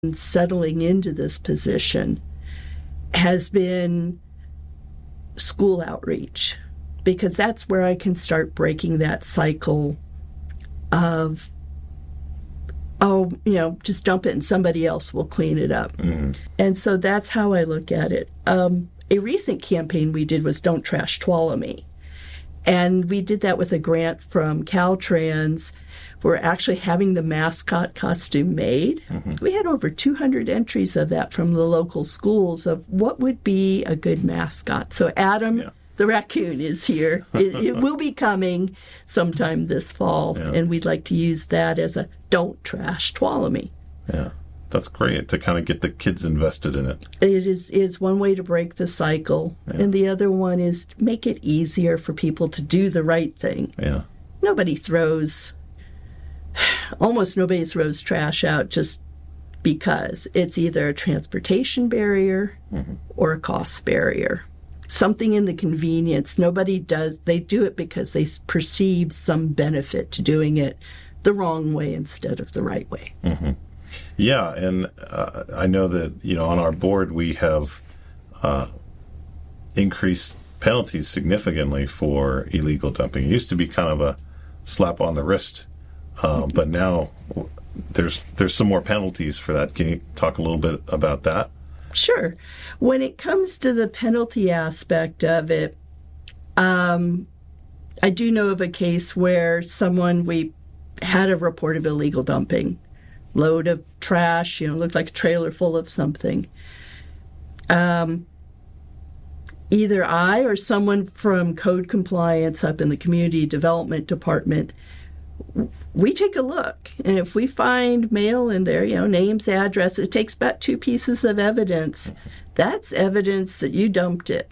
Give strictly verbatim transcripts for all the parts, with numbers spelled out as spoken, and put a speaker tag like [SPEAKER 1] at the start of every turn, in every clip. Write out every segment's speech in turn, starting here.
[SPEAKER 1] settling into this position has been school outreach, because that's where I can start breaking that cycle of, oh, you know, just dump it and somebody else will clean it up. Mm-hmm. And so that's how I look at it. Um, a recent campaign we did was Don't Trash Tuolumne. And we did that with a grant from Caltrans. We're actually having the mascot costume made. Mm-hmm. We had over two hundred entries of that from the local schools of what would be a good mascot. So Adam, yeah. the raccoon, is here. It, it will be coming sometime this fall, yeah. and we'd like to use that as a Don't Trash Tuolumne.
[SPEAKER 2] Yeah, that's great to kind of get the kids invested in it.
[SPEAKER 1] It is, is one way to break the cycle, yeah. and the other one is make it easier for people to do the right thing.
[SPEAKER 2] Yeah,
[SPEAKER 1] nobody throws... Almost nobody throws trash out just because. It's either a transportation barrier mm-hmm. or a cost barrier. Something in the convenience. Nobody does. They do it because they perceive some benefit to doing it the wrong way instead of the right way.
[SPEAKER 2] Mm-hmm. Yeah, and uh, I know that, you know, on our board we have uh, increased penalties significantly for illegal dumping. It used to be kind of a slap on the wrist. Uh, but now there's there's some more penalties for that. Can you talk a little bit about that?
[SPEAKER 1] Sure. When it comes to the penalty aspect of it, um, I do know of a case where someone, we had a report of illegal dumping, load of trash, you know, looked like a trailer full of something. Um, either I or someone from code compliance up in the community development department, we take a look, and if we find mail in there, you know, names, address, it takes about two pieces of evidence. That's evidence that you dumped it.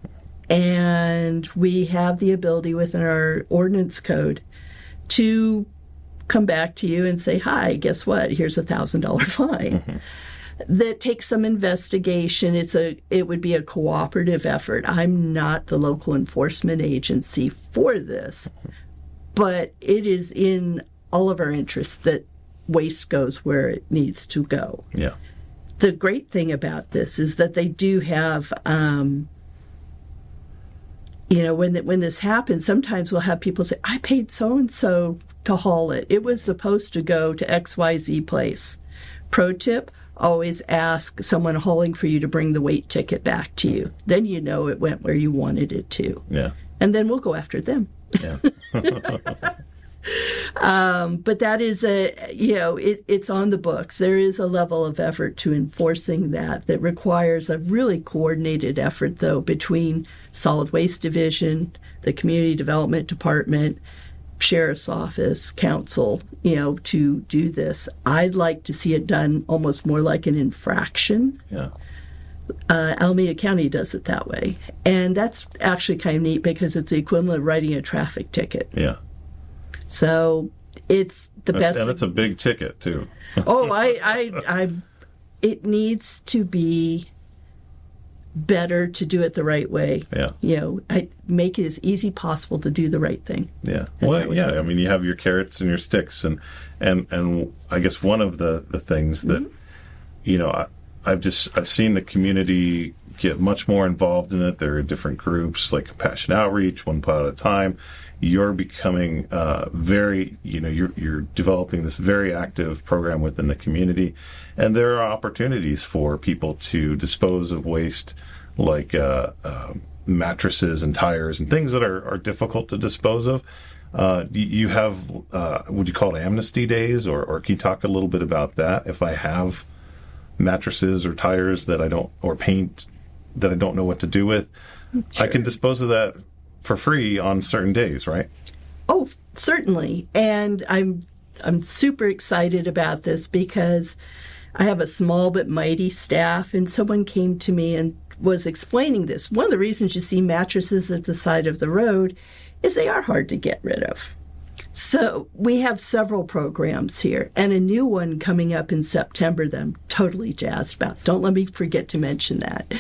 [SPEAKER 1] And we have the ability within our ordinance code to come back to you and say, hi, guess what? Here's a one thousand dollars fine. Mm-hmm. That takes some investigation. It's a it would be a cooperative effort. I'm not the local enforcement agency for this. But it is in all of our interests that waste goes where it needs to go.
[SPEAKER 2] Yeah.
[SPEAKER 1] The great thing about this is that they do have, um, you know, when the, when this happens, sometimes we'll have people say, I paid so-and-so to haul it. It was supposed to go to X Y Z place. Pro tip, always ask someone hauling for you to bring the weight ticket back to you. Then you know it went where you wanted it to.
[SPEAKER 2] Yeah.
[SPEAKER 1] And then we'll go after them.
[SPEAKER 2] Yeah.
[SPEAKER 1] um, but that is a, you know, it, it's on the books. There is a level of effort to enforcing that that requires a really coordinated effort, though, between Solid Waste Division, the Community Development Department, Sheriff's Office, Council, you know, to do this. I'd like to see it done almost more like an infraction.
[SPEAKER 2] Yeah.
[SPEAKER 1] Uh, Alameda County does it that way. And that's actually kind of neat because it's the equivalent of writing a traffic ticket.
[SPEAKER 2] Yeah.
[SPEAKER 1] So it's the best.
[SPEAKER 2] And it's a big ticket, too.
[SPEAKER 1] oh, I, I, I, it needs to be better to do it the right way.
[SPEAKER 2] Yeah.
[SPEAKER 1] You know, I make it as easy possible to do the right thing.
[SPEAKER 2] Yeah. Well, yeah. I mean, you have your carrots and your sticks. And, and, and I guess one of the, the things that, mm-hmm. you know, I, I've just I've seen the community get much more involved in it. There are different groups like Compassion Outreach, One Pot at a Time. You're becoming uh, very, you know, you're you're developing this very active program within the community, and there are opportunities for people to dispose of waste like uh, uh, mattresses and tires and things that are, are difficult to dispose of. Uh, you have, uh, would you call it amnesty days, or, or can you talk a little bit about that? If I have mattresses or tires that I don't, or paint that I don't know what to do with, sure. I can dispose of that for free on certain days, right?
[SPEAKER 1] Oh, certainly. And I'm I'm super excited about this because I have a small but mighty staff, and someone came to me and was explaining this. One of the reasons you see mattresses at the side of the road is they are hard to get rid of. So we have several programs here, and a new one coming up in September that I'm totally jazzed about. Don't let me forget to mention that.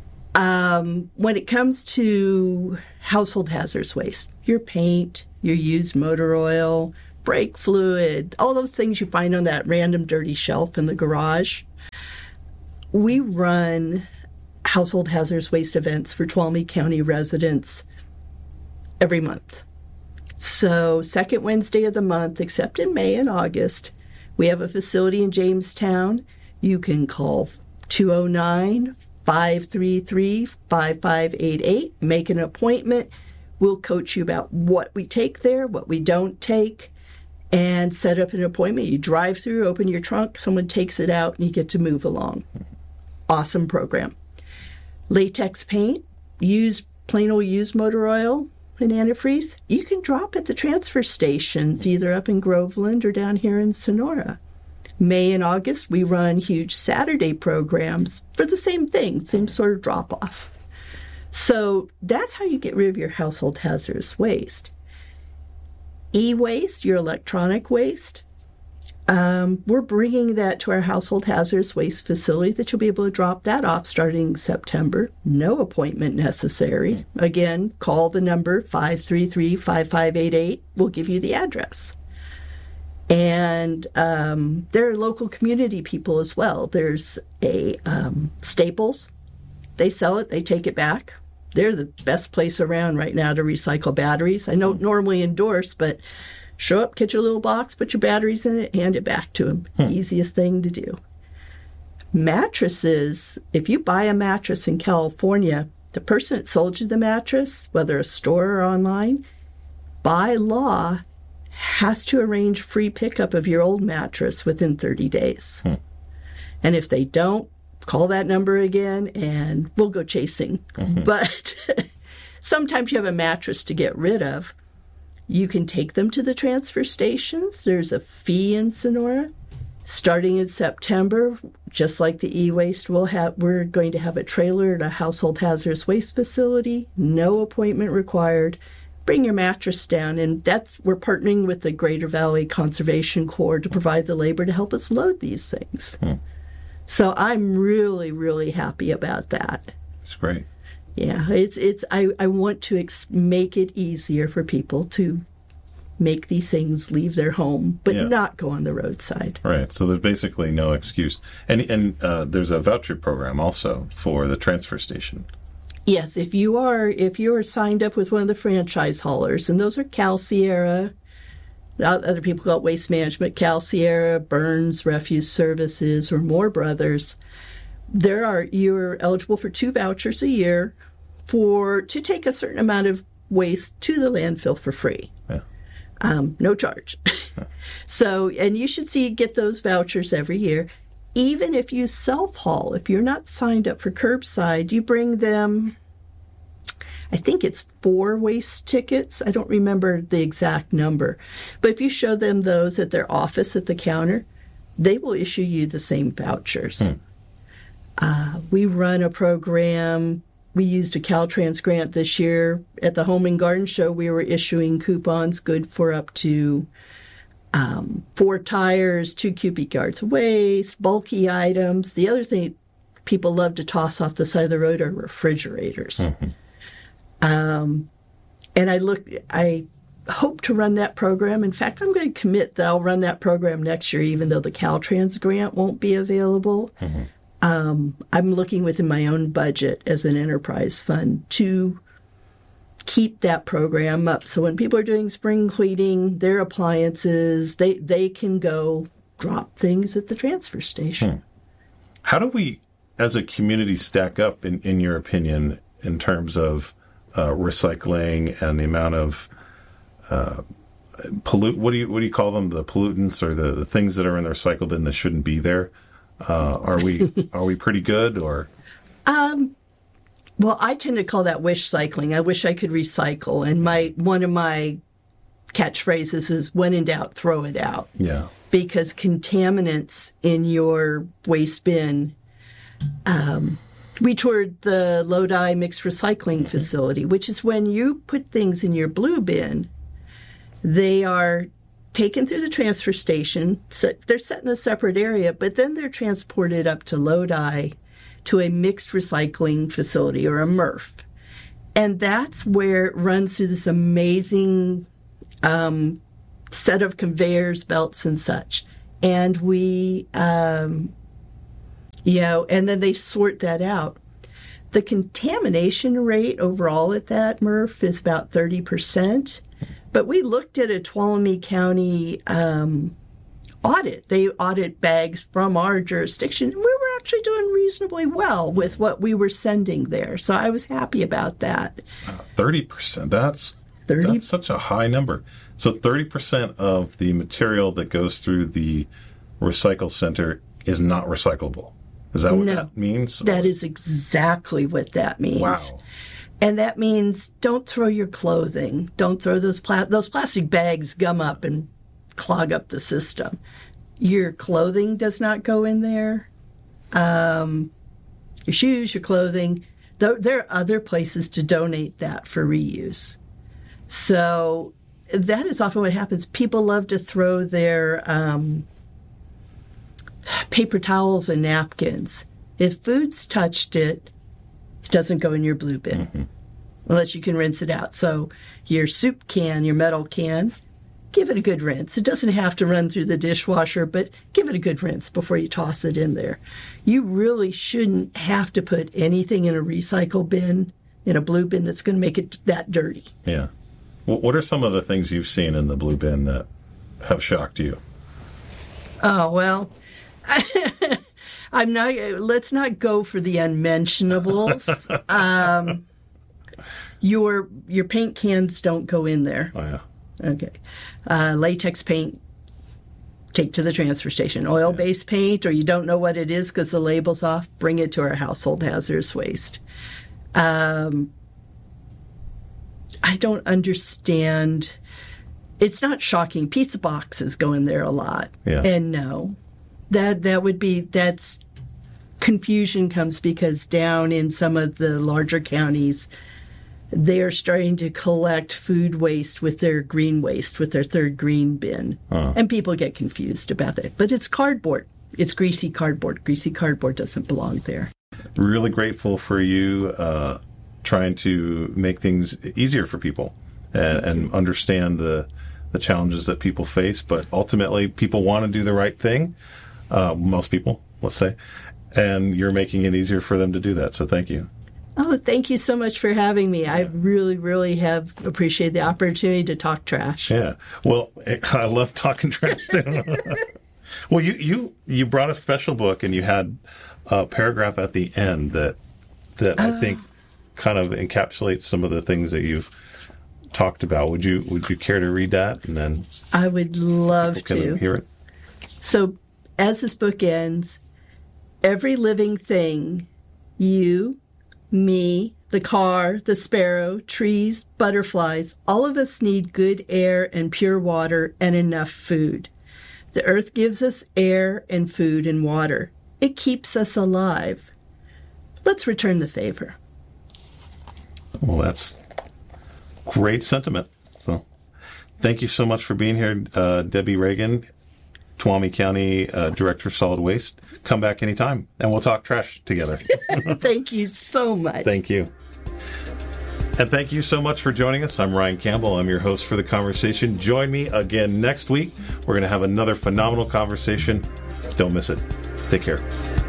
[SPEAKER 1] Um, when it comes to household hazardous waste, your paint, your used motor oil, brake fluid, all those things you find on that random dirty shelf in the garage, We run household hazardous waste events for Tuolumne County residents every month. So second Wednesday of the month, except in May and August, we have a facility in Jamestown. You can call two oh nine, five three three, five five eight eight, make an appointment. We'll coach you about what we take there, what we don't take, and set up an appointment. You drive through, open your trunk, someone takes it out, and you get to move along. Awesome program. Latex paint, use plain old used motor oil and antifreeze. You can drop at the transfer stations, either up in Groveland or down here in Sonora. May and August, we run huge Saturday programs for the same thing, same sort of drop-off. So that's how you get rid of your household hazardous waste. E-waste, your electronic waste, um, we're bringing that to our household hazardous waste facility that you'll be able to drop that off starting September. No appointment necessary. Again, call the number five three three, five five eight eight. We'll give you the address. And um, there are local community people as well. There's a um, Staples. They sell it. They take it back. They're the best place around right now to recycle batteries. I don't normally endorse, but show up, get your little box, put your batteries in it, hand it back to them. Hmm. Easiest thing to do. Mattresses, if you buy a mattress in California, the person that sold you the mattress, whether a store or online, by law, has to arrange free pickup of your old mattress within thirty days. Hmm. And if they don't, call that number again and we'll go chasing. Mm-hmm. But sometimes you have a mattress to get rid of. You can take them to the transfer stations. There's a fee in Sonora. Starting in September, just like the e-waste, we'll have, we're going to have a trailer at a household hazardous waste facility. No appointment required. Bring your mattress down, and that's we're partnering with the Greater Valley Conservation Corps to provide the labor to help us load these things. Hmm. So I'm really, really happy about that.
[SPEAKER 2] That's great.
[SPEAKER 1] Yeah, it's it's. I, I want to ex- make it easier for people to make these things leave their home, but yeah. not go on the roadside.
[SPEAKER 2] Right. So there's basically no excuse. And and uh, there's a voucher program also for the transfer station.
[SPEAKER 1] Yes, if you are if you are signed up with one of the franchise haulers, and those are Cal Sierra. Other people call it Waste Management, Cal Sierra, Burns Refuse Services, or Moore Brothers. There are you're eligible for two vouchers a year for to take a certain amount of waste to the landfill for free, yeah. um, no charge. Yeah. So, and you should see get those vouchers every year. Even if you self-haul, if you're not signed up for curbside, you bring them. I think it's four waste tickets. I don't remember the exact number. But if you show them those at their office at the counter, they will issue you the same vouchers. Hmm. Uh, we run a program. We used a Caltrans grant this year. At the Home and Garden Show, we were issuing coupons good for up to um, four tires, two cubic yards of waste, bulky items. The other thing people love to toss off the side of the road are refrigerators. Mm-hmm. Um, and I look, I hope to run that program. In fact, I'm going to commit that I'll run that program next year, even though the Caltrans grant won't be available. Mm-hmm. Um, I'm looking within my own budget as an enterprise fund to keep that program up. So when people are doing spring cleaning, their appliances, they, they can go drop things at the transfer station. Hmm.
[SPEAKER 2] How do we, as a community, stack up, in, in your opinion, in terms of Uh, recycling and the amount of uh, pollute. What do you what do you call them? The pollutants or the, the things that are in the recycle bin that shouldn't be there. Uh, are we are we pretty good or?
[SPEAKER 1] Um, well, I tend to call that wish cycling. I wish I could recycle, and my one of my catchphrases is "When in doubt, throw it out."
[SPEAKER 2] Yeah.
[SPEAKER 1] Because contaminants in your waste bin. Um, We toured the Lodi Mixed Recycling Facility, which is when you put things in your blue bin, they are taken through the transfer station. So they're set in a separate area, but then they're transported up to Lodi to a mixed recycling facility or a M R F. And that's where it runs through this amazing um, set of conveyors, belts, and such. And we... Um, You know, and then they sort that out. The contamination rate overall at that, Murph, is about thirty percent. But we looked at a Tuolumne County um, audit. They audit bags from our jurisdiction. We were actually doing reasonably well with what we were sending there. So I was happy about that.
[SPEAKER 2] Uh, thirty percent. That's,
[SPEAKER 1] thirty
[SPEAKER 2] that's such a high number. So thirty percent of the material that goes through the recycle center is not recyclable. Is that what
[SPEAKER 1] no,
[SPEAKER 2] that means?
[SPEAKER 1] That is exactly what that means.
[SPEAKER 2] Wow.
[SPEAKER 1] And that means don't throw your clothing. Don't throw those pla- those plastic bags gum up and clog up the system. Your clothing does not go in there. Um, your shoes, your clothing. Th- there are other places to donate that for reuse. So that is often what happens. People love to throw their um, paper towels and napkins. If food's touched it, it doesn't go in your blue bin mm-hmm. unless you can rinse it out. So your soup can, your metal can, give it a good rinse. It doesn't have to run through the dishwasher, but give it a good rinse before you toss it in there. You really shouldn't have to put anything in a recycle bin, in a blue bin, that's going to make it that dirty.
[SPEAKER 2] Yeah. What are some of the things you've seen in the blue bin that have shocked you?
[SPEAKER 1] Oh, well, I'm not, let's not go for the unmentionables. um, your, your paint cans don't go in there.
[SPEAKER 2] Oh, yeah.
[SPEAKER 1] Okay. Uh, latex paint, take to the transfer station. Oil-based yeah. paint, or you don't know what it is because the label's off, bring it to our household hazardous waste. Um, I don't understand. It's not shocking. Pizza boxes go in there a lot.
[SPEAKER 2] Yeah.
[SPEAKER 1] And no, that that would be, that's, confusion comes because down in some of the larger counties, they are starting to collect food waste with their green waste, with their third green bin. Huh. And people get confused about that. But it's cardboard. It's greasy cardboard. Greasy cardboard doesn't belong there.
[SPEAKER 2] Really grateful for you uh, trying to make things easier for people and, and understand the the challenges that people face. But ultimately, people want to do the right thing. Uh, most people, let's say. And you're making it easier for them to do that. So thank you.
[SPEAKER 1] Oh, thank you so much for having me. I really, really have appreciated the opportunity to talk trash.
[SPEAKER 2] Yeah. Well, I love talking trash. Well, you, you, you brought a special book, and you had a paragraph at the end that that uh, I think kind of encapsulates some of the things that you've talked about. Would you Would you care to read that? And then
[SPEAKER 1] I would love to
[SPEAKER 2] hear it.
[SPEAKER 1] So, as this book ends, every living thing, you, me, the car, the sparrow, trees, butterflies, all of us need good air and pure water and enough food. The earth gives us air and food and water. It keeps us alive. Let's return the favor.
[SPEAKER 2] Well, that's great sentiment. So, thank you so much for being here, uh, Debbie Reagan, Tuolumne County uh, Director of Solid Waste. Come back anytime, and we'll talk trash together.
[SPEAKER 1] Thank you so much.
[SPEAKER 2] Thank you. And thank you so much for joining us. I'm Ryan Campbell. I'm your host for The Conversation. Join me again next week. We're going to have another phenomenal conversation. Don't miss it. Take care.